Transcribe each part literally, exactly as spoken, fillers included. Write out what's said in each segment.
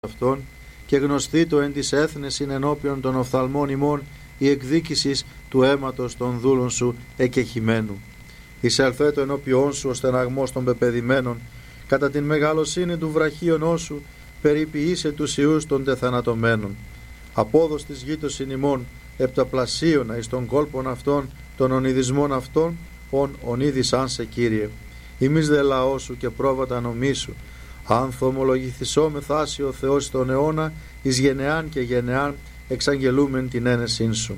αυτόν, και γνωστή το εν της έθνεσιν ενώπιον των οφθαλμών ημών η εκδίκησης του αίματος των δούλων σου εκεχημένου. Εισελθέτω ενώπιόν σου ο στεναγμός των πεπεδημένων, κατά την μεγαλοσύνη του βραχίωνός σου περιποιήσε τους ιούς των τεθανατωμένων. Απόδος της γήτωσιν ημών επταπλασίωνα εις των κόλπων αυτών των ονειδισμών αυτών, ον ονίδησαν σε Κύριε. Ημείς δε λαός σου και πρόβατα νομίσου, αν θομολογηθισόμεθα ο Θεός τον αιώνα, εις γενεάν και γενεάν εξαγγελούμεν την ένεσήν σου.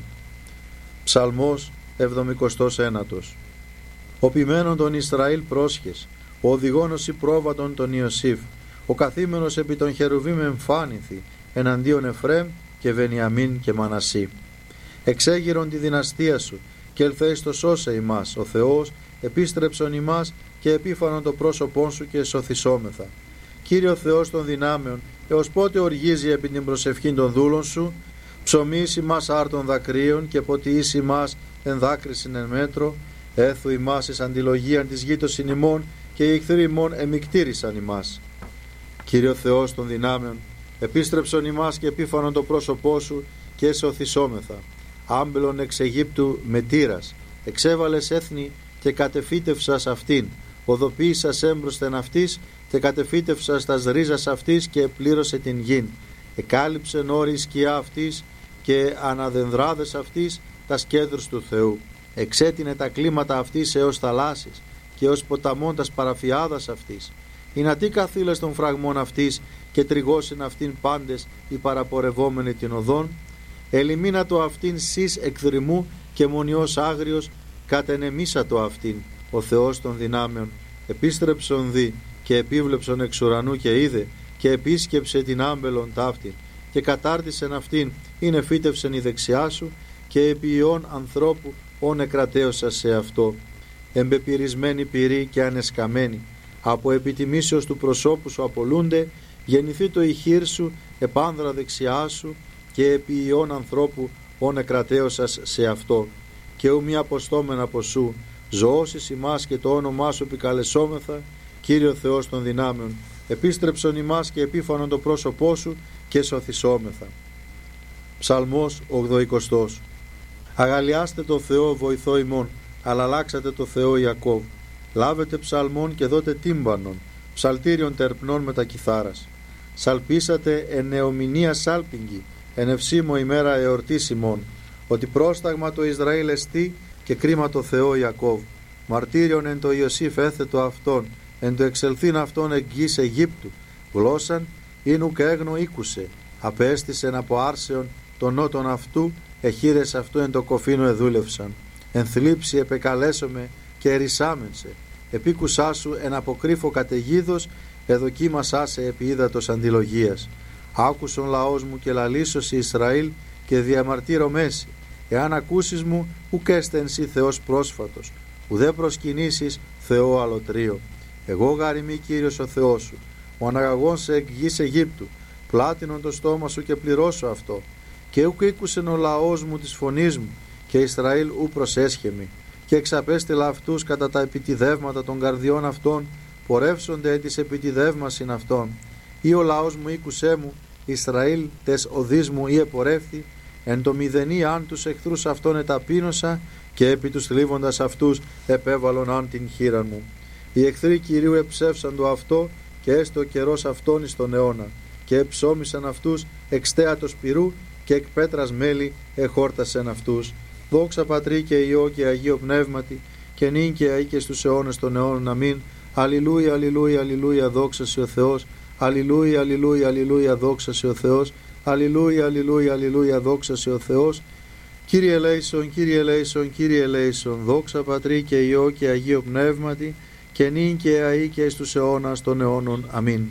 Ψαλμός εβδομηκοστός ένατος. Ο ποιμένον των Ισραήλ πρόσχες, ο οδηγόνος η πρόβατον τον Ιωσήφ, ο καθήμενος επί των χερουβίμ εμφάνηθη, εναντίον Εφρέμ και Βενιαμίν και Μανασί. Εξέγειρον τη δυναστεία σου, και ελθέεις το σώσε ημάς, ο Θεός, επίστρεψον ημάς και επίφανον το πρόσωπόν σου και σωθησόμεθα. Κύριο Θεός των δυνάμεων, έως πότε οργίζει επί την προσευχήν των δούλων σου, ψωμίσει μας άρτων δακρύων και ποτιήσει μας εν δάκρυσιν εν μέτρο, έθου ημάς εις αντιλογίαν της γήτωσιν ημών και οι εχθροί ημών εμικτήρισαν ημάς. Κύριο Θεός των δυνάμεων, επίστρεψον ημάς και επίφανον το πρόσωπό σου και σωθησόμεθα. Άμπελον εξ Αιγύπτου με τύρας, εξέβαλες έθνη και κατεφύτευσας αυτήν, οδοποίησας έμπροσθεν αυτής και κατεφύτευσας τας ρίζας αυτής και πλήρωσε την γην. Εκάλυψεν όρη σκιά αυτής και αναδενδράδες αυτής τας κέδρους του Θεού. Εξέτεινε τα κλίματα αυτής έως θαλάσσης και ως ποταμών τας παραφιάδας αυτής. Ινατί καθήλες των φραγμών αυτής και τριγώσιν αυτήν πάντες οι παραπορευόμενοι την οδόν. Ελιμίνα το αυτήν σεις εκδρυμού και μονιός άγριος κατενεμίσα το αυτήν. Ο Θεός των δυνάμεων επίστρεψον δι και επίβλεψον εξ ουρανού και είδε και επίσκεψε την άμπελον ταύτην και κατάρτισεν αυτήν είναι φύτευσεν η δεξιά σου και επί ιών ανθρώπου όν εκρατέωσα σε αυτό. Εμπεπυρισμένη πυρή και ανεσκαμένη από επιτιμήσεως του προσώπου σου απολούνται, γεννηθεί το ηχείρ σου επάνδρα δεξιά σου και επί ιών ανθρώπου όν εκρατέωσας σε αυτό. Και ου μη αποστόμεν από σου, ζωώσεις ημάς και το όνομά σου επικαλεσόμεθα, Κύριο Θεός των δυνάμεων, επίστρεψον ημάς και επίφανον το πρόσωπό σου και σωθησόμεθα. Ψαλμός ογδοηκοστός. Αγαλιάστε το Θεό βοηθό ημών, αλλά αλλάξατε το Θεό Ιακώβ. Λάβετε ψαλμών και δώτε τύμπανον, ψαλτήριον τερπνών με τα κιθάρας. Σαλπίσατε εν νεομηνία σάλπιγγι, εν ευσύμω ημέρα εορτής ημών, ότι πρόσταγμα το Ισραήλ εστί και κρίμα το Θεό Ιακώβ. Μαρτύριον εν το Ιωσήφ έθετο αυτόν, εν το εξελθήν αυτόν εκ γης Αιγύπτου. Γλώσσαν ίνουκ έγνο ήκουσε, απέστησεν από άρσεων των νότων αυτού, εχείρες αυτού εν το κοφίνο εδούλευσαν. Εν θλίψη επεκαλέσομαι και ερισάμενσε, επίκουσά σου εν αποκρύφω καταιγίδος, εδοκίμασά σε επί ύδατος αντιλογίας. Άκουσον λαός μου και λαλήσωσι Ισραήλ και διαμαρτύρω μέση. Εάν ακούσεις μου, ουκ έστε εν σύ Θεός πρόσφατος, ουδέ προσκυνήσεις Θεό αλωτρίο. Εγώ γαριμί Κύριος ο Θεός σου, ο αναγαγών σε εκ γης Αιγύπτου, πλάτινον το στόμα σου και πληρώσω αυτό. Και ουκ ήκουσεν ο λαός μου της φωνής μου, και Ισραήλ ου προσέσχεμη. Και εξαπέστειλα αυτούς κατά τα επιτιδεύματα των καρδιών αυτών, πορεύσονται εν της επιτιδεύμασιν αυτών. Ή ο λαός μου ήκουσέ μου, Ισραήλ τες οδείς μου ή επορεύθη, εν το μηδενί αν τους εχθρούς αυτών εταπείνωσα, και επί τους θλίβοντας αυτούς επέβαλον αν την χείρα μου. Οι εχθροί Κυρίου εψεύσαν το αυτό, και έστω ο καιρός αυτόν εις τον αιώνα, και εψώμησαν αυτούς εξ θέατος πυρού, και εκ πέτρας μέλη εχόρτασεν αυτούς. Δόξα Πατρί και Υιό και Αγίο Πνεύματι, και νυν και αεί και στους αιώνες των αιώνων. Αμήν. Αλληλούια, αλληλούια, αλληλούια, δόξα σε ο Θεός. Αλληλούια, αλληλούια, αλληλούια, δόξα σε ο Θεός. Αλληλούια, αλληλούια, αλληλούια, δόξα σε ο Θεός. Κύριε ελέησον, Κύριε ελέησον, Κύριε ελέησον, δόξα Πατρί και Υιό και Αγίο Πνεύματι, και νυν και αεί και στους αιώνας των αιώνων. Αμήν.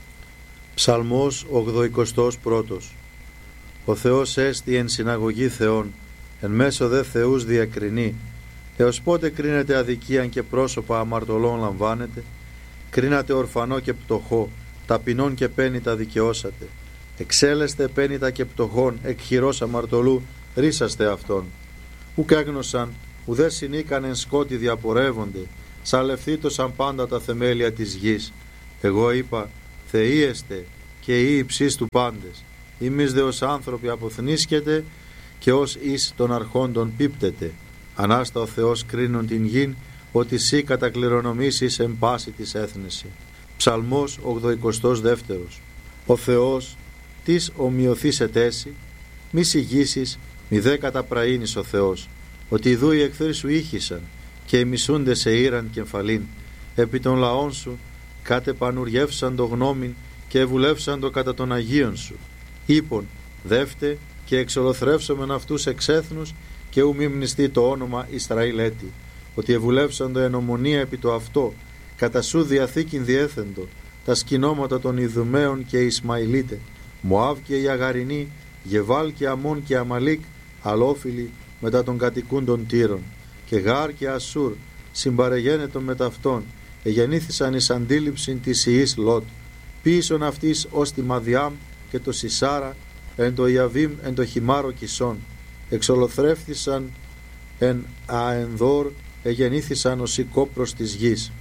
Ψαλμός ογδοηκοστός πρώτος. Ο Θεός έστι εν συναγωγή Θεών, εν μέσω δε Θεούς διακρινεί. Έως πότε κρίνεται αδικίαν και πρόσωπα αμαρτωλών λαμβάνετε? Κρίνατε ορφανό και πτωχό, ταπεινών και πένητα δικαιώσατε. Εξέλεστε πένητα και πτωχών, εκ χειρός αμαρτωλού ρίσαστε αυτόν. Ουκ έγνωσαν, ουδέ συνήκαν εν σκότη διαπορεύονται, σαλευθήτωσαν πάντα τα θεμέλια της γης. Εγώ είπα, θεοί εστε, και ή υψής του πάντες. Εμείς δε ως άνθρωποι αποθνίσκεται και ως εις των αρχόντων πίπτεται. Ανάστα ο Θεός κρίνον την γην, ότι σύ κατακληρονομήσεις εν πάση της έθνεση. Ψαλμός ογδοηκοστός δεύτερος. Ο Θεός της ομοιωθήσεται έσυ, μη συγγύσεις, μη δε καταπραήνεις ο Θεός, ότι ιδού οι εχθροί σου ήχησαν και οι μισούντες σε ήραν κεφαλήν. Επί των λαών σου κατεπανουριεύσαν το γνώμην και ευουλεύσαν το κατά των Αγίων σου. Είπον, δεύτε και εξολοθρεύσομεν αυτούς εξ έθνους και ου μη μνηστεί το όνομα Ισραήλ έτη, ότι ευουλεύσαν το εν ομονία επί το αυτό, κατά σου διαθήκην διέθεντο, τα σκηνώματα των Ιδουμαίων και Ισμαηλίτε, Μωάβ και οι Αγαρινοί, Γεβάλ και Αμών και Αμαλίκ, αλόφιλοι μετά των κατοικούντων Τύρων, και Γάρ και Ασούρ, συμπαρεγένετον με ταυτόν, εγεννήθησαν εις αντίληψην της ιής Λότ, πίσον αυτής ως τη Μαδιάμ και το Σισάρα, εν το Ιαβίμ εν το Χιμάρο Κισόν, εξολοθρεύθησαν εν Αενδόρ, εγεννήθησαν ως η κόπρος της γης.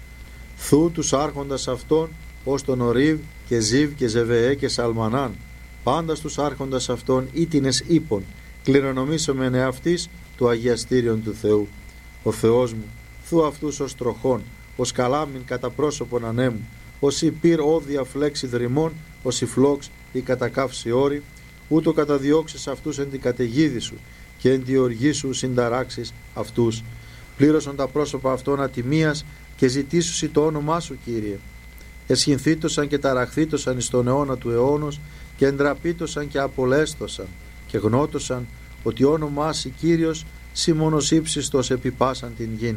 Θου τους άρχοντας αυτών, ως τον Ορίβ και Ζίβ και Ζεβεέ και Σαλμανάν, πάντα στους άρχοντας αυτών ήτινες ύπων, κληρονομήσομεν εαυτής του αγιαστήριον του Θεού. Ο Θεός μου, θου αυτούς ως τροχών, ως καλάμιν κατά πρόσωπον ανέμου, ως η πυρ όδια φλέξη δρυμών, ως η φλόξ ή κατακάυση όρη, ούτω καταδιώξεις αυτούς εν την καταιγίδη σου και εν τη οργή σου συνταράξεις αυτούς. Πλήρωσαν τα πρόσωπα αυτών ατιμίας και ζητήσουσι το όνομά σου, Κύριε. Εσχυνθήτωσαν και ταραχθήτωσαν εις τον αιώνα του αιώνος και εντραπήτωσαν και απολέστωσαν και γνώτωσαν ότι όνομά σου, Κύριος, σοι μόνος ύψιστος επιπάσαν την γην.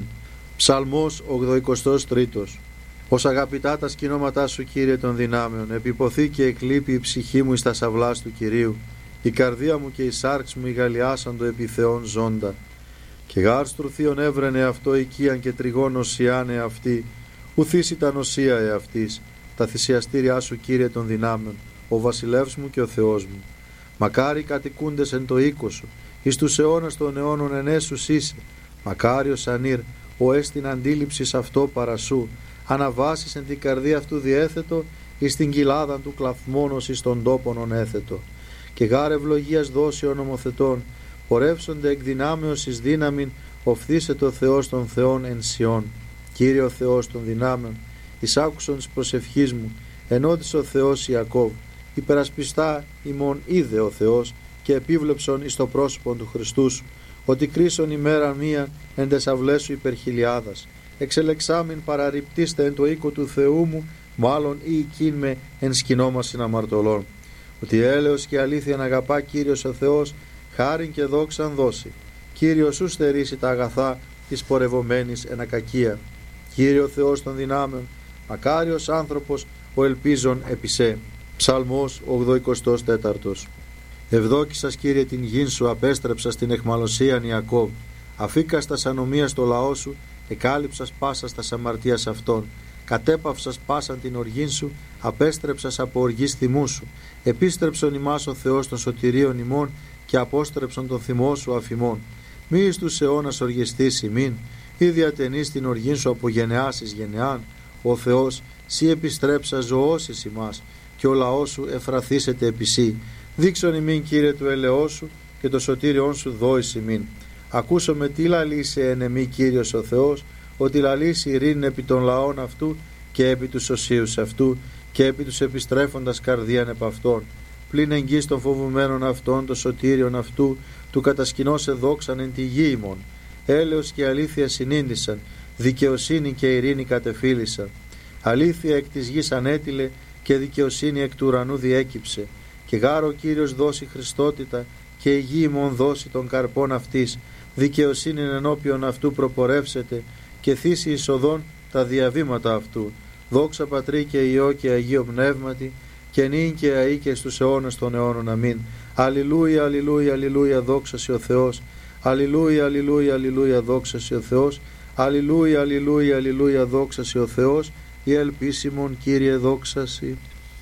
Ψαλμός ογδοηκοστός τρίτος. Ως αγαπητά τα σκηνώματά σου, Κύριε των δυνάμεων, επιποθεί και εκλείπει η ψυχή μου εις τα σαυλάς του Κυρίου. Η καρδία μου και η σάρξ μου ηγαλιάσαν το επί Θεόν ζώντα. Και γάρ στρουθίον έβρενε αυτό οικίαν και τριγών οσιάνε αυτή, ουθείς ήταν οσία εαυτής, τα θυσιαστήριά σου, Κύριε των δυνάμεων, ο βασιλεύς μου και ο Θεός μου. Μακάρι κατοικούντες εν το οίκο σου, εις τους αιώνας των αιώνων ενέσους είσαι. Μακάριος ανήρ, ο έστιν αντίληψης αυτό παρασού, αναβάσεις εν την καρδία αυτού διέθετο, εις την κοιλάδα του κλαθμόνος εις των τόπων έθετο. Και γάρ ευλογίας δώσει ο νομοθετών, πορεύσονται εκ δυνάμεως εις δύναμην, οφθήσε το Θεός των Θεών εν Σιών. Κύριε ο Θεός των δυνάμεων, εις άκουσον της προσευχής μου, ενώτησε ο Θεός Ιακώβ, υπερασπιστά ημών είδε ο Θεός και επίβλεψον εις το πρόσωπον του Χριστού σου, ότι κρίσον ημέρα μία εν τες αυλές σου υπερχιλιάδας. Εξελεξάμην παραρριπτήστε εν το οίκο του Θεού μου, μάλλον ή οικίν με εν σκηνόμασιν αμαρτωλών. Ότι έλεος και αλήθεια να αγαπά Κύριος ο Θεός, χάριν και δόξαν δώσει. Κύριος σου στερήσει τα αγαθά της πορευομένης εν ακακία. Κύριε ο Θεός των δυνάμεων, μακάριος άνθρωπος ο ελπίζων επισέ. Ψαλμός ογδοηκοστός τέταρτος. Ευδόκησας, Κύριε, την γην σου, απέστρεψας την εχμαλωσίαν Ιακώβ. Αφήκας τας ανομίας το λαό σου, εκάλυψας πάσας τας αμαρτίας αυτών. Κατέπαυσας πάσαν την οργήν σου, απέστρεψας από οργής θυμού σου. Επίστρεψον ημάς ο Θεός των σωτηρίων ημών και απόστρεψον τον θυμό σου αφημών. Μη εις τους αιώνας οργιστείς ημίν, ή διατενείς την οργήν σου από γενεάς εις γενεάν. Ο Θεός, σύ επιστρέψα ζωώσεις ημάς, και ο λαός σου εφραθήσεται επί σύ. Δείξον ημίν, Κύριε, του ελεός σου και το σωτήριόν σου δόης ημίν. Ακούσομαι τι λαλήσει εν εμή, Κύριος ο Θεός, ότι λαλήσει ειρήνη επί των λαών αυτού και επί τους οσίους αυτού και επί τους επιστρέφοντας καρδίαν επ' αυτών. Πλην εγγύς των φοβουμένων αυτών, το σωτήριον αυτού, του κατασκηνώσε δόξαν εν τη γη ημών. Έλεος και αλήθεια συνήντησαν, δικαιοσύνη και ειρήνη κατεφύλησαν. Αλήθεια εκ της γης ανέτειλε και δικαιοσύνη εκ του ουρανού διέκυψε. Και γάρο ο Κύριος δώσει χριστότητα και η γη ημών δώσει των καρπών αυτής. Δικαιοσύνη ενώπιον αυτού προπορεύσεται και θύσει εις οδόν τα διαβήματα αυτού. Δόξα Πατρί και Υιό και Αγίο Πνεύματι, και νυν και αεί και στους αιώνας των αιώνων. Αμήν. Αλληλούια, αλληλούια, αλληλούια, δόξα σοι ο Θεός. Αλληλούια, αλληλούια, αλληλούια, δόξα σοι ο Θεός. Αλληλούια, αλληλούια, αλληλούια, δόξα σοι ο Θεός. Η ελπίσιμον, Κύριε, δόξα σοι.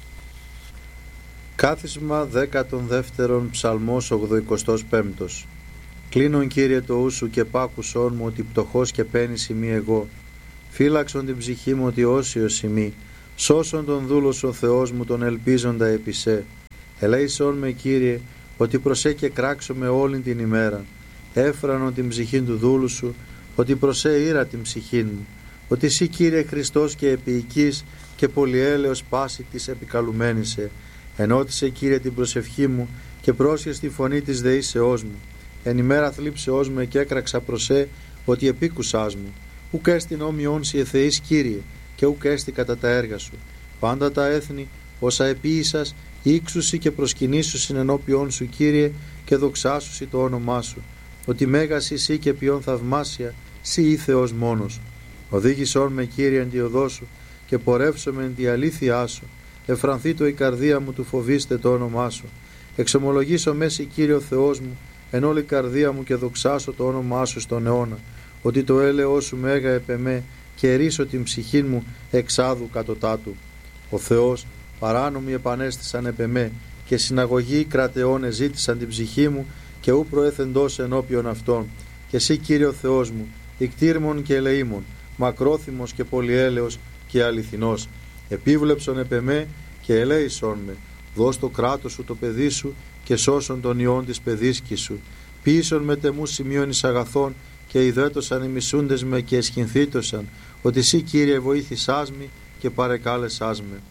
Κάθισμα δέκατον δεύτερον, ψαλμός ογδοηκοστός πέμπτος. Κλείνον, Κύριε, το ου σου και πάκουσόν μου, ότι πτωχός και πένης ημί εγώ. Φύλαξον την ψυχή μου, ότι όσιος ημί. Σώσον τον δούλο σου ο Θεός μου τον ελπίζοντα επί σε. Ελέησον με, Κύριε, ότι προσέ και κράξω με όλη την ημέρα. Έφρανον την ψυχήν του δούλου σου, ότι προσέ ήρα την ψυχήν μου. Ότι εσύ, Κύριε Χριστός και επίοικης και πολυέλεος πάση της επικαλουμένησε. Ενώτισε, Κύριε, την προσευχή μου και πρόσχες τη φωνή της δεήσεώς μου. Εν ημέρα θλίψεώς μου εκέκραξα προσέ, ότι επίκουσάς μου. Ουκ έστιν όμοιον σοι εθεείς, Κύριε, και ουκ έστι κατά τα έργα σου. Πάντα τα έθνη, όσα επίησας, ύξουσι και προσκυνήσουσιν ενώπιον σου, Κύριε, και δοξάσουσι το όνομά σου. Ότι μέγας εσύ και ποιον θαυμάσια, σοι ή Θεός μόνος. Οδήγησόν με, Κύριε, εν τη οδό σου, και πορεύσομαι εν τη αλήθειά σου. Εφρανθεί το η καρδία μου του φοβήστε το όνομά σου. Εξομολογήσω μέση, Κύριε ο Θεός μου, εν όλη καρδία μου και δοξάσω το όνομά σου στον αιώνα. Ότι το έλεος σου μέγα επ' εμέ, και ρίσω την ψυχήν μου εξάδου κατωτάτου. Ο Θεός παράνομοι επανέστησαν επ' εμέ, και συναγωγοί κρατεών εζήτησαν την ψυχή μου, και ου προέθεντος ενώπιον αυτών. Και εσύ, Κύριε ο Θεός μου, ικτήρμον και ελεήμον, μακρόθυμος και πολυέλεος και αληθινός. Επίβλεψον επ' εμέ και ελέησον με. Δώσ' το κράτος σου το παιδί σου, και σώσον τον ιόν της παιδίσκης σου. Ποιήσον με τεμούς σημείων εις αγαθών, και ιδέτωσαν οι μισούντες με και εσχυνθήτωσαν, ότι εσύ, Κύριε, βοήθησάς με και παρεκάλεσάς με.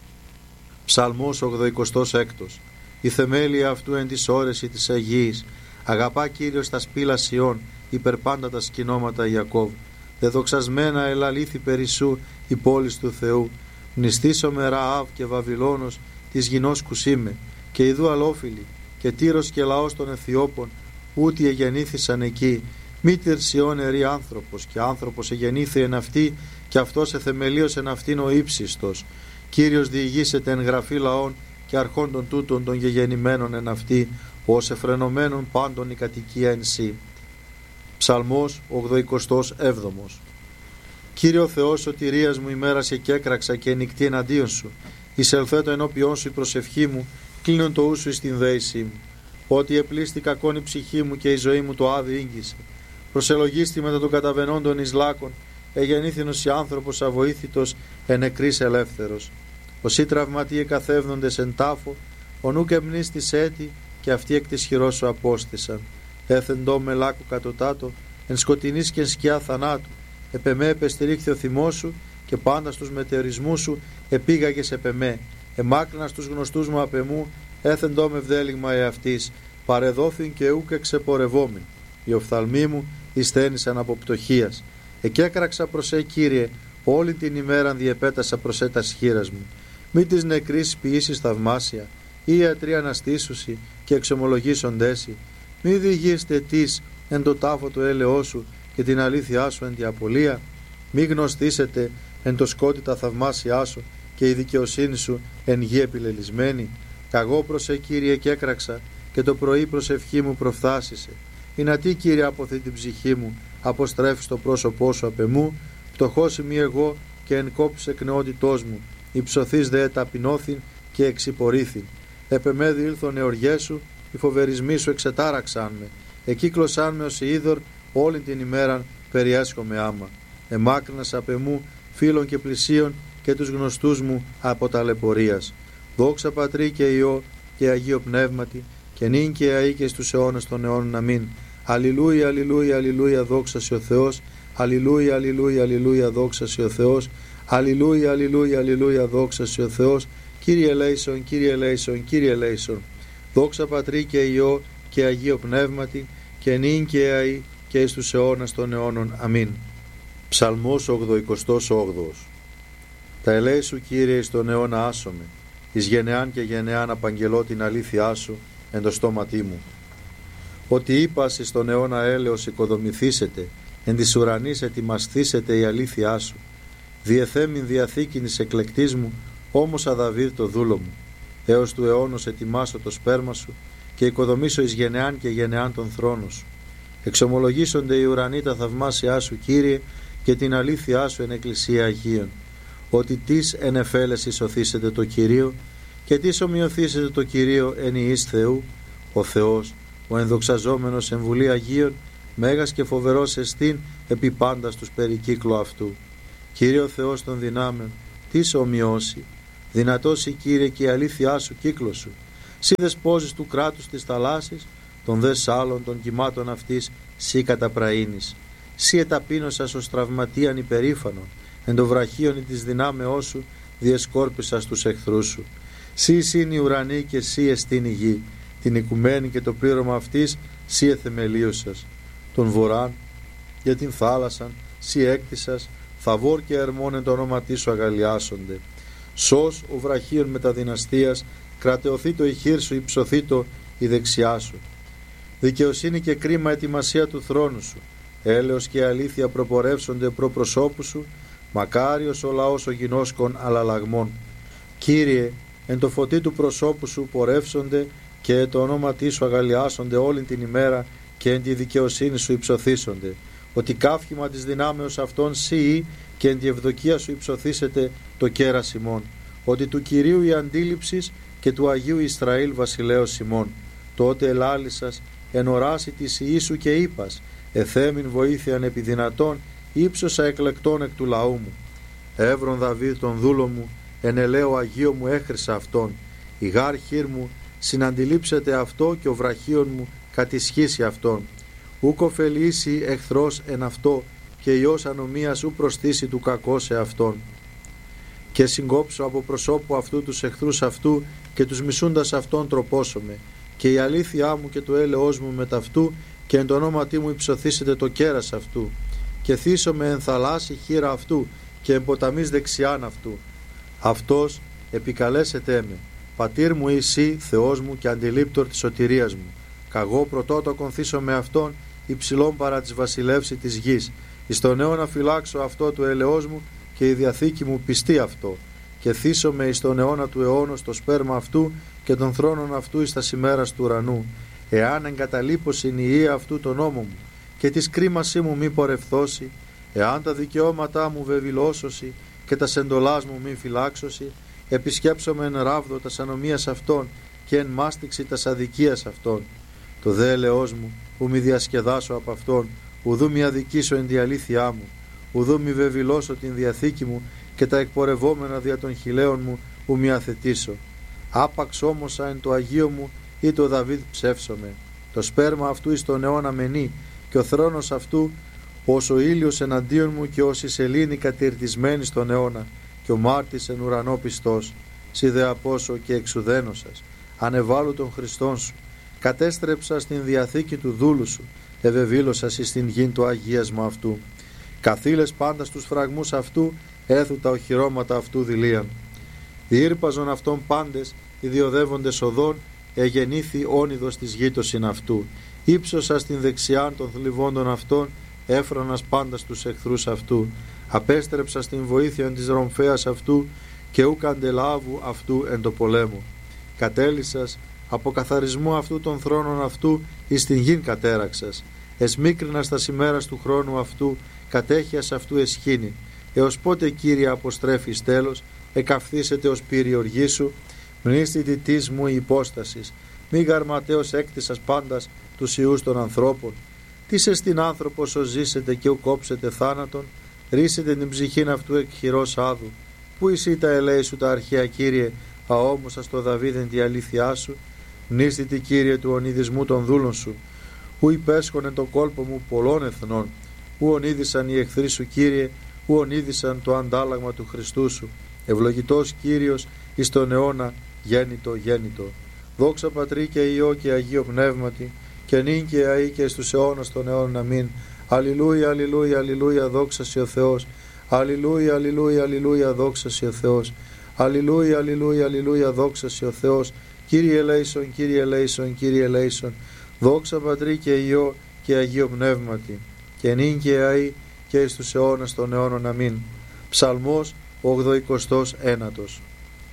Ψαλμός ογδοηκοστός έκτος. Η θεμέλια αυτού εν της όρεση της Αγίας. Αγαπά, Κύριος, τα σπήλα Σιών, υπερπάντα τα σκηνώματα Ιακώβ. Δεδοξασμένα ελαλήθη περισσού η πόλης του Θεού. Μνηστήσομαι Ραάβ και Βαβυλώνος της γινός κουσίμε, και ιδού αλόφιλοι, και Τύρος και λαός των Αιθιώπων, ούτι εγεννήθησαν εκεί. Μήτερ Σιών ερή άνθρωπος, και άνθρωπος εγεννήθη εν αυτή, και αυτός εθεμελίως εν αυτήν ο ύψιστος. Κύριος διηγήσεται εν γραφή λαών, και αρχών των τούτων των γεγεννημένων εν αυτή, ως εφρενωμένων πάντων η κατοικία εν σύ. Ψαλμός ογδοηκοστός έβδομος. Κύριε ο Θεός σωτηρίας μου, ημέρασε και έκραξα και νυχτή εναντίον σου. Εισελθέτω ενώπιόν σου η προσευχή μου, κλείνον το ούσου εις την δέησή μου. Ότι επλήστη κακόν η ψυχή μου και η ζωή μου το άδει ήγγισε. Προσελογίστη μετά των καταβενόντων εις λάκων, εγεννήθηνος η άνθρωπος αβοήθητος εν νεκρής ελεύθερος. Όσοι τραυματίε εκαθεύδοντες εν τάφο, ο νουκ εμνίστης έτη, και αυτοί εκ της χειρός σου απόστησαν. Έθεντο με λάκου κατωτάτο, εν σκοτεινής και εν σκιά θανάτου. Επ' εμέ επεστηρίχθη ο θυμός σου, και πάντα στους μετεωρισμούς σου επήγαγες επ' εμέ. Εμάκρινα στους γνωστούς μου απ' εμού, έθεντο με βδέλιγμα εαυτής. Παρεδόθην και ούκ εξεπορευόμην. Οι οφθαλμοί μου εισθένησαν από πτωχίας. Εκέκραξα προς ε, Κύριε, όλη την ημέραν διεπέτασα προς ε τας χείρας μου. Μη της νεκρής ποιήσεις θαυμάσια, ή ιατροί αναστήσουσι και εξομολογήσοντέσι. Μη διηγείστε τις εν το τάφο του έλεος σου, και την αλήθειά σου εν τη απολία. Μη γνωστήσετε εν το σκότι τα θαυμάσια σου, και η δικαιοσύνη σου εν γη επιλελισμένη. Καγώ προς ε, Κύριε, και έκραξα, και το πρωί προσευχή μου προφθάσισε. Είναι τι, Κύριε, αποθεί την ψυχή μου, αποστρέφεις το πρόσωπό σου απ' εμού. Πτωχός ημί εγώ, και εν κόψης εκνεότητός μου. Υψωθείς δε ταπεινώθην και εξυπορήθην. Επ' εμέ διήλθον εωριές σου, οι φοβερισμοί σου εξετάραξαν με. Εκύκλωσαν με ως είδωρ, όλη την ημέραν περιέσχομαι άμα. Εμάκρυνας απ' εμού φίλων και πλησίων, και τους γνωστούς μου από ταλαιπωρίας. Δόξα Πατρί και Υιό και Αγίο Πνεύματι, και νυν και αεί και στους αιώνας των αιώνων. Αμήν. Αλληλούια, αλληλούια, αλληλούια, δόξα σε ο Θεός. Αλληλούια, αλληλούια, αλληλούια, δόξα σε ο Θεός. Αλληλούια, αλληλούια, αλληλούια, δόξα σε ο Θεός. Κύριε ελέησον, Κύριε ελέησον, Κύριε ελέησον. Δόξα Πατρί και Υιό και Αγίο Πνεύματι, και νυν και αεί και εις τους αιώνας των αιώνων. Αμήν. Ψαλμός ογδοηκοστός όγδοος. Τα ελέη σου, Κύριε, εις τον αιώνα άσομαι, εις γενεάν και γενεάν απαγγελώ την αλήθειά σου εν το στόματί μου. Ότι είπας εις τον αιώνα έλεος οικοδομηθήσετε, εν της ουρανής ετοιμασθήσετε η αλήθειά σου. Διεθέμην διαθήκην εις εκλεκτής μου, όμως αδαβήρ το δούλο μου. Έως του αιώνος ετοιμάσω το σπέρμα σου, και οικοδομήσω εις γενεάν και γενεάν τον θρόνο σου. Εξομολογήσονται οι ουρανοί τα θαυμάσια σου, Κύριε, και την αλήθειά σου εν εκκλησία Αγίων. Ότι τις εν εφέλεσι σωθήσετε το Κυρίο, και τις ομοιωθήσετε το Κυρίο εν ιής Θεού. Ο Θεός, ο ενδοξαζόμενος εν βουλή Αγίων, μέγας και φοβερός εστίν επί πάντα στους περικύκλου αυτού. Κύριε ο Θεός των δυνάμεων, τις ομοιώσει, δυνατός η Κύριε και η αλήθειά σου κύκλος σου. Σύ δεσπόζεις του κράτους της θαλάσσης, των δε σάλων των κυμάτων αυτής, σύ καταπραΐνεις. Σύ εταπείνωσας ως τραυματίαν υπερήφανον, εν το βραχίον της δυνάμεώς σου, διεσκόρπισας τους εχθρούς σου. Σύ εισήν η ουρανή και σύ εστίν η γη, την οικουμένη και το πλήρωμα αυτής, σύ εθεμελίωσας. Τον βοράν για την θάλασσαν, σύ έκτισας, θαβόρ και ερμόν εν το όνοματί σου αγαλιάσονται. Σως ο βραχίων μεταδυναστείας, κρατεωθεί το η χείρ σου, υψωθεί το η δεξιά σου. Δικαιοσύνη και κρίμα ετοιμασία του θρόνου σου, έλεος και αλήθεια προπορεύσονται προ προσώπου σου, μακάριος ο λαός ο γινώσκων αλλαλαγμών. Κύριε, εν το φωτί του προσώπου σου πορεύσονται και το ονόματί σου αγαλιάσονται όλη την ημέρα και εν τη δικαιοσύνη σου υψωθήσονται. Ότι καύχημα της δυνάμεως αυτών σύ και εν τη ευδοκία σου υψωθήσετε το κέρας ημών. Ότι του Κυρίου η αντίληψης και του Αγίου Ισραήλ βασιλέως ημών. Τότε ελάλησας εν οράση της Ιησού και είπας, εθέμην βοήθειαν επί δυνατών, ύψωσα εκλεκτών εκ του λαού μου. Εύρον Δαβίδ τον δούλο μου, εν ελαίο Αγίο μου έχρισα αυτόν. Η γάρ χείρ μου συναντιλήψεται αυτό και ο βραχίων μου κατησχύσει αυτόν. Ούκ ωφελήσει εχθρός εν αυτό και ιός ανομίας ου προστήσει του κακό σε αυτόν. Και συγκόψω από προσώπου αυτού τους εχθρούς αυτού και τους μισούντας αυτόν τροπώσομαι. Και η αλήθειά μου και το έλεος μου με ταυτού και εν το ονόματί μου υψωθήσετε το κέρας αυτού. Και θύσομαι εν θαλάσσι χείρα αυτού και εν ποταμής δεξιάν αυτού. Αυτός επικαλέσετε με, πατήρ μου εσύ Θεός μου και αντιλήπτορ της σωτηρίας μου. Καγώ πρωτότοκον θύσω με αυτόν υψηλών παρά της βασιλεύση της γης. Εις τον αιώνα φυλάξω αυτό του ελεός μου και η διαθήκη μου πιστεί αυτό. Και θύσομαι εις τον αιώνα του αιώνος το σπέρμα αυτού και των θρόνων αυτού εις τα ημέρας του ουρανού. Εάν εγκαταλείπωσιν η ία αυτού τον νόμο μου και της κρίμασή μου μη πορευθώσει, εάν τα δικαιώματά μου βεβηλώσωση και τα σεντολάς μου μη φυλάξωση, επισκέψομαι εν ράβδο τας ανομίας αυτών και εν μάστιξη τας αδικίας αυτών. Το δε ελεός μου που μη διασκεδάσω από αυτόν, ουδού μη αδικήσω εν τη αλήθειά μου, ουδού μη βεβηλώσω την διαθήκη μου και τα εκπορευόμενα δια των χιλέων μου που μη αθετήσω. Άπαξ όμως εν το Αγίο μου ή το Δαβίδ ψεύσομαι. Το σπέρμα αυτού εις τον αιώνα μενεί και ο θρόνος αυτού ως ο ήλιος εναντίον μου και ως η σελήνη κατηρτισμένη στον αιώνα και ο μάρτης εν ουρανό πιστός. Σι δε απόσω και εξουδένωσας, ανεβάλλου των Χριστών σου, κατέστρεψα στην διαθήκη του δούλου σου, ευεβήλωσας εις την γην του αγίασμα αυτού. Καθήλες πάντα στους φραγμούς αυτού, έθου τα οχυρώματα αυτού δηλίαν. Διήρπαζον αυτών πάντες, ιδιοδεύοντες οδών, εγεννήθη όνειδος της γήτωσιν αυτού. Ήψωσα στην δεξιάν των θλιβόντων αυτών, έφρονας πάντα στους εχθρούς αυτού. Απέστρεψα στην βοήθεια της ρομφέας αυτού και ου καντελάβου αυτού εν το πολέμο. Κατέλυσας από καθαρισμού αυτού των θρόνων αυτού εις την γην κατέραξας. Εσμίκρινας τα ημέρας του χρόνου αυτού, κατέχειας αυτού εσχήνη. Έως πότε Κύριε αποστρέφεις τέλος, εκαυθήσετε ως πύρη οργή σου, μνήστη της μου η υπόστασης, μη γαρματέως έκτισας πάντας τους ιούς των ανθρώπων. Τι σε στην άνθρωπος ως ζήσετε και ου κόψετε θάνατον, ρίσετε την ψυχήν αυτού εκ χειρός άδου. Πού εσύ τα ελέη σου τα αρχαία Κύριε, αόμουσα στο Δαβίδεν τη αλήθειά σου, μνήστη Κύριε του ονειδισμού των δούλων σου, ου υπέσχονε το κόλπο μου πολλών εθνών, ου ονείδησαν οι εχθροί σου Κύριε, ου ονείδησαν το αντάλλαγμα του Χριστού σου. Ευλογητός Κύριος εις τον αιώνα γέννητο γέννητο. Δόξα Πατρί και Υιό και Αγίο Πνεύματι, και νυν και αεί και στους αιώνας των αιώνων αμήν. Αλληλούια, αλληλούια, αλληλούια, δόξα σε ο Θεός. Αλληλούια, αλληλούια, αλληλούια, δόξα σε ο Θεός. Αλληλούια, αλληλούια, αλληλούια, δόξα σε ο Θεός. Κύριε ελέησον, Κύριε ελέησον, Κύριε ελέησον. Δόξα Πατρί και Υιό και Αγίο Πνεύματι, και νυν και αεί και εις τους αιώνας των αιώνων αμήν. Ψαλμός ογδοηκοστός ένατος.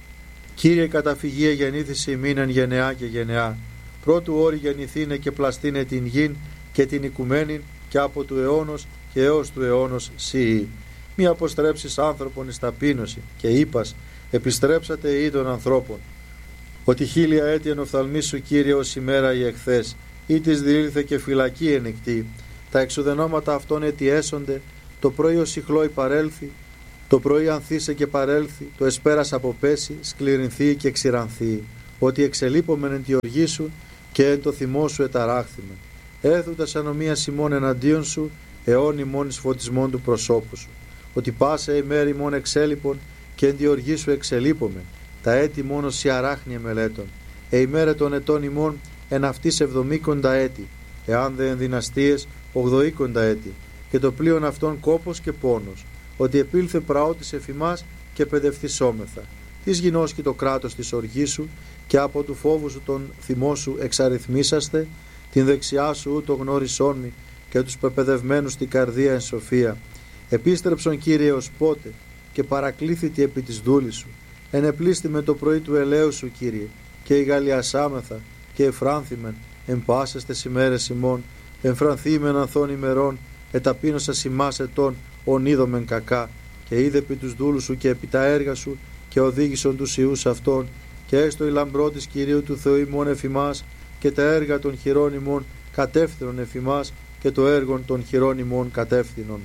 Κύριε καταφυγία γεννήθηση ημίν εν γενεά και γενεά. Πρώτου όρη γεννηθήνε και πλαστήνε την γην και την οικουμένην και από του αιώνος και έως του αιώνος σιή. Μη αποστρέψεις άνθρωπον εις ταπείνωση και είπας επιστρέψατε ή των ανθρώπων. Ότι χίλια έτη εν οφθαλμή σου Κύριε ως ημέρα ή εχθές, ή της διήλθε και φυλακή ενεκτή. Τα εξουδενώματα αυτών έτη έσονται, το πρωί ως ηχλόι παρέλθει, Το πρωί ανθίσε και παρέλθει, το εσπέρας αποπέσει, σκληρινθεί και ξηρανθεί, ότι εξελείπομεν εν τη οργή σου και εν το θυμό σου εταράχθημε. Έθουτας ανομίας ημών εναντίον σου, αιών ημών εις φωτισμών του προσώπου σου. Ότι πάσα ημέρη ημών εξέλιπων και εν τη οργή σου εξελείπομεν. Τα έτη μόνο σι αράχνια μελέτων. Ε ημέρα των ετών ημών εν αυτής εβδομήκοντα έτη, εάν δε εν δυναστείες ογδοήκοντα έτη. Και το πλοίον αυτών κόπος και πόνος. Ότι επήλθε πραότης εφημάς και παιδευθυσόμεθα. Της γινώσκει το κράτος της οργής σου και από του φόβου σου τον θυμό σου εξαριθμίσαστε, την δεξιά σου ούτω γνώρισόν μη και τους πεπαιδευμένους στην καρδία εν σοφία. Επίστρεψον Κύριε ως πότε και παρακλήθητη επί της δούλης σου. Ενεπλήστη με το πρωί του ελαίου σου Κύριε και ηγαλιασάμεθα και εφράνθημεν εν πάσες τες ημέρες ημών, εμφρανθήμεν ανθών ημερών, εταπείνωσας ημάς ετών ονείδομεν κακά, και είδε επί τους δούλους σου και επί τα έργα σου και οδήγησον τους ιούς αυτών, και έστω η λαμπρό της Κυρίου του Θεού ημών εφημάς και τα έργα των χειρών ημών κατεύθυνον εφημάς και το έργον των χειρών ημών κατεύθυνον.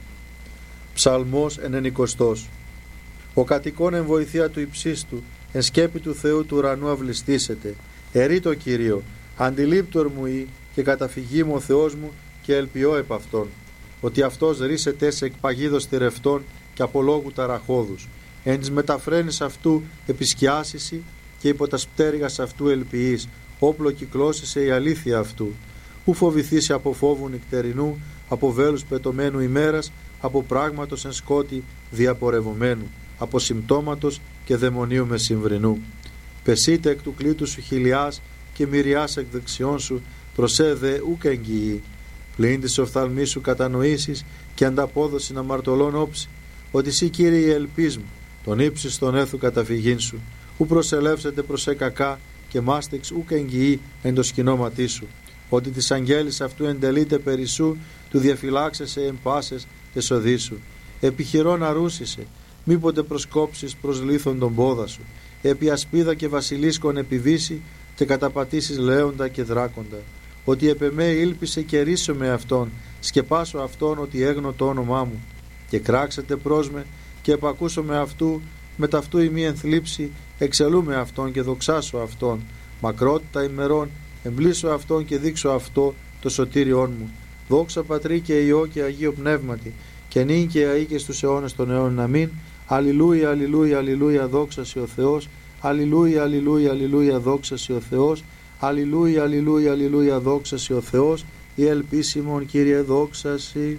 Ψαλμός ενενηκοστός. Ο κατοικών εν βοηθεία του υψίστου, εν σκέπη του Θεού του ουρανού αυλιστήσετε. Ερεί το Κύριο, αντιλήπτορ μου ή και καταφυγή μου ο Θεός μου και ελπιώ επ' αυτόν. Ότι αυτός ρίσεται σε εκπαγίδος θηρευτών και απολόγου ταραχώδους. Εν της μεταφραίνης αυτού επισκιάσιση και υπό τα πτέρυγας αυτού ελπιείς, όπλο κυκλώσισε η αλήθεια αυτού. Ου φοβηθήσει από φόβου νυχτερινού, από βέλους πετωμένου ημέρας, από πράγματος εν σκότη διαπορευωμένου, από συμπτώματος και δαιμονίου μεσημβρινού. Πεσείτε εκ του κλήτου σου χιλιάς και μυριάς εκ δεξιών σου, προσέδε ούκ εγγυή. Πλην της οφθαλμής σου κατανοήσεις και ανταπόδοση να μαρτωλών όψη, ότι σύ Κύριε η ελπίς μου, τον ύψης τον έθου καταφυγήν σου, ου προσελεύσετε προς ε κακά και μάστεξ ούκ εγγυή εν το σκηνώματί σου, ότι της αγγέλης αυτού εντελείται περισσού, του διαφυλάξεσαι εν πάσες και σοδίσου. Επιχειρών αρούσισε, μήποτε προσκόψεις προς λίθον τον πόδα σου, επί ασπίδα και βασιλίσκον επιβήσει και καταπατήσεις λέοντα και δράκοντα. Ότι επ' εμέ ήλπισε και ρίσω με αυτόν, σκεπάσω αυτόν ότι έγνω το όνομά μου. Και κράξετε προς με και επακούσω με αυτού, με ταυτού ημί ενθλίψη, εξελούμε αυτόν και δοξάσω αυτόν. Μακρότητα ημερών, εμπλήσω αυτόν και δείξω αυτό το σωτήριόν μου. Δόξα Πατρί και Υιό και Αγίο Πνεύματι, και νυν και αεί και στους αιώνες των αιώνων. Αμήν. Αλληλούια, αλληλούια, αλληλούια, δόξασι ο Θεός. Αλληλούια, αλληλούια, αλληλούια, δόξασι ο Θεός. Αλληλούια, αλληλούια, αλληλούια, δόξασι ο Θεός. Η ελπίσιμον Κύριε δόξασι.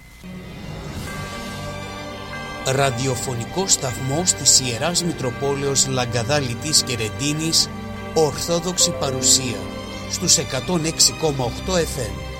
Ραδιοφωνικό σταθμός της Ιεράς Μητροπόλεως Λαγκαδάλητης και Ρεντίνης, Ορθόδοξη παρουσία στους εκατόν έξι κόμμα οκτώ εφ εμ.